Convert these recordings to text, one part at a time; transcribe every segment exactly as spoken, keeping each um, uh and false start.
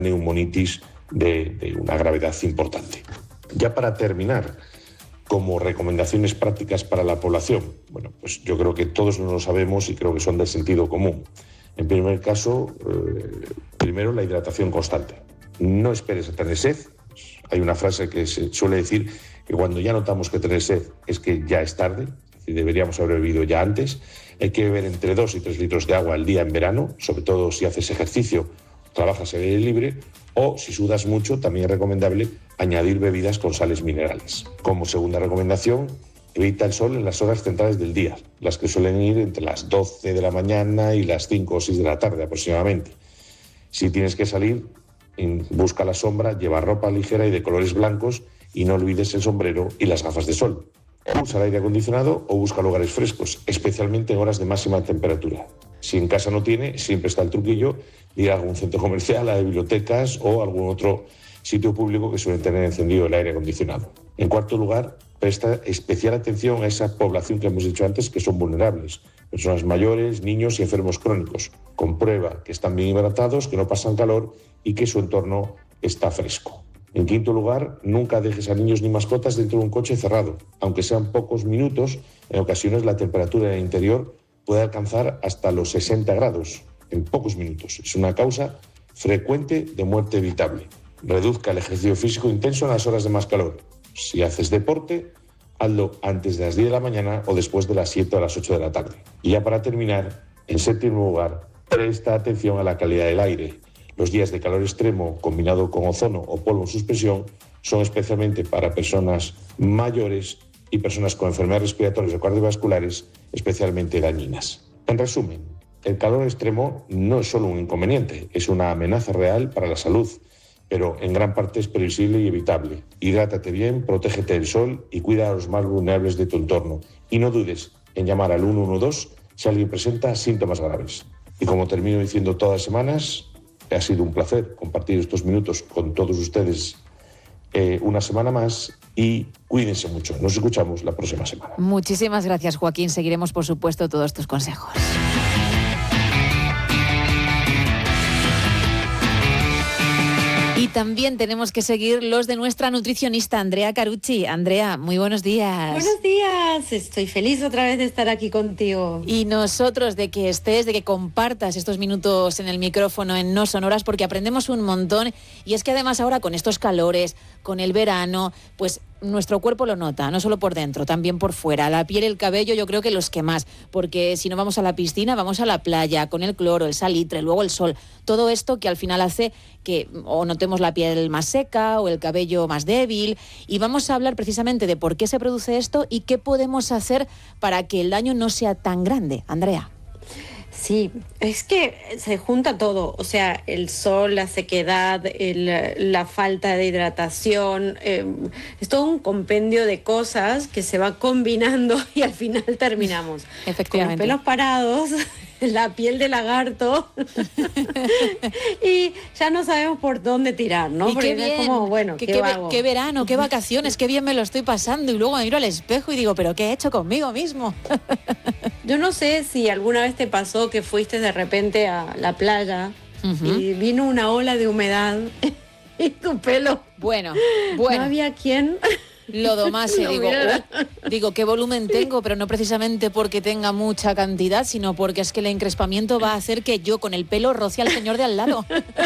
neumonitis de, de una gravedad importante. Ya para terminar, como recomendaciones prácticas para la población, bueno, pues yo creo que todos nos lo sabemos y creo que son del sentido común. En primer caso, eh, primero la hidratación constante. No esperes a tener sed. Hay una frase que se suele decir que cuando ya notamos que tener sed es que ya es tarde, y deberíamos haber bebido ya antes. Hay que beber entre dos y tres litros de agua al día en verano, sobre todo si haces ejercicio, trabajas al aire libre, o si sudas mucho, también es recomendable añadir bebidas con sales minerales. Como segunda recomendación, evita el sol en las horas centrales del día, las que suelen ir entre las doce de la mañana y las cinco o seis de la tarde aproximadamente. Si tienes que salir, busca la sombra, lleva ropa ligera y de colores blancos y no olvides el sombrero y las gafas de sol. Usa el aire acondicionado o busca lugares frescos, especialmente en horas de máxima temperatura. Si en casa no tiene, siempre está el truquillo de ir a algún centro comercial, a bibliotecas o algún otro sitio público que suele tener encendido el aire acondicionado. En cuarto lugar, presta especial atención a esa población que hemos dicho antes que son vulnerables, personas mayores, niños y enfermos crónicos. Comprueba que están bien hidratados, que no pasan calor y que su entorno está fresco. En quinto lugar, nunca dejes a niños ni mascotas dentro de un coche cerrado. Aunque sean pocos minutos, en ocasiones la temperatura en el interior puede alcanzar hasta los sesenta grados en pocos minutos. Es una causa frecuente de muerte evitable. Reduzca el ejercicio físico intenso en las horas de más calor. Si haces deporte, hazlo antes de las diez de la mañana o después de las siete o las ocho de la tarde. Y ya para terminar, en séptimo lugar, presta atención a la calidad del aire. Los días de calor extremo combinado con ozono o polvo en suspensión son especialmente para personas mayores y personas con enfermedades respiratorias o cardiovasculares especialmente dañinas. En resumen, el calor extremo no es solo un inconveniente, es una amenaza real para la salud, pero en gran parte es previsible y evitable. Hidrátate bien, protégete del sol y cuida a los más vulnerables de tu entorno. Y no dudes en llamar al uno uno dos si alguien presenta síntomas graves. Y como termino diciendo todas las semanas, ha sido un placer compartir estos minutos con todos ustedes eh, una semana más y cuídense mucho. Nos escuchamos la próxima semana. Muchísimas gracias, Joaquín. Seguiremos, por supuesto, todos tus consejos. Y también tenemos que seguir los de nuestra nutricionista, Andrea Carucci. Andrea, muy buenos días. Buenos días, estoy feliz otra vez de estar aquí contigo. Y nosotros de que estés, de que compartas estos minutos en el micrófono en No Sonoras, porque aprendemos un montón. Y es que además ahora con estos calores, con el verano, pues nuestro cuerpo lo nota, no solo por dentro, también por fuera. La piel, el cabello, yo creo que los que más, porque si no vamos a la piscina, vamos a la playa, con el cloro, el salitre, luego el sol. Todo esto que al final hace que o notemos la piel más seca o el cabello más débil. Y vamos a hablar precisamente de por qué se produce esto y qué podemos hacer para que el daño no sea tan grande. Andrea. Sí, es que se junta todo, o sea, el sol, la sequedad, el, la falta de hidratación, eh, es todo un compendio de cosas que se va combinando y al final terminamos Efectivamente. con los pelos parados, la piel de lagarto y ya no sabemos por dónde tirar, ¿no? Y porque qué bien, es como, bueno, qué, ¿qué, qué, hago? qué verano, qué vacaciones, qué bien me lo estoy pasando y luego me miro al espejo y digo, ¿pero qué he hecho conmigo mismo? Yo no sé si alguna vez te pasó que fuiste de repente a la playa uh-huh. y vino una ola de humedad y tu pelo... Bueno, bueno. No había quien... Lo domase, digo, oh, digo, qué volumen tengo, pero no precisamente porque tenga mucha cantidad, sino porque es que el encrespamiento va a hacer que yo con el pelo roce al señor de al lado.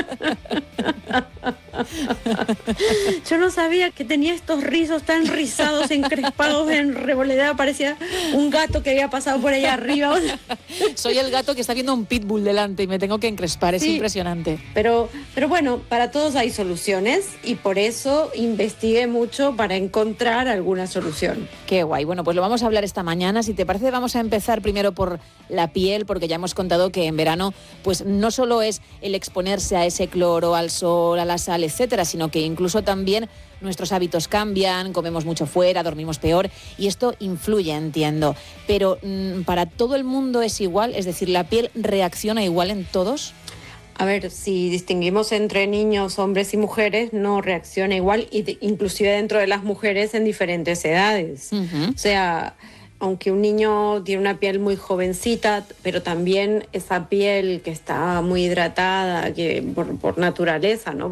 Yo no sabía que tenía estos rizos tan rizados, encrespados, en revoleada, parecía un gato que había pasado por allá arriba. Soy el gato que está viendo un pitbull delante y me tengo que encrespar, es sí, impresionante. Pero, pero bueno, para todos hay soluciones y por eso investigué mucho para encontrar alguna solución. Qué guay. Bueno, pues lo vamos a hablar esta mañana. Si te parece, vamos a empezar primero por la piel, porque ya hemos contado que en verano pues no solo es el exponerse a ese cloro, al sol, a la sal, etcétera, sino que incluso también nuestros hábitos cambian, comemos mucho fuera, dormimos peor y esto influye, entiendo. Pero mmm, ¿para todo el mundo es igual? Es decir, ¿la piel reacciona igual en todos? A ver, si distinguimos entre niños, hombres y mujeres, no reacciona igual, y de, inclusive dentro de las mujeres en diferentes edades. Uh-huh. O sea, aunque un niño tiene una piel muy jovencita, pero también esa piel que está muy hidratada, que por, por naturaleza, ¿no?